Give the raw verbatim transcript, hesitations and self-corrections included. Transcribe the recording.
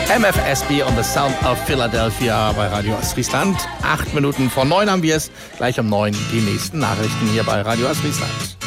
M F S B und The Sound of Philadelphia bei Radio Ostfriesland. Acht Minuten vor neun haben wir es. Gleich um neun die nächsten Nachrichten hier bei Radio Ostfriesland.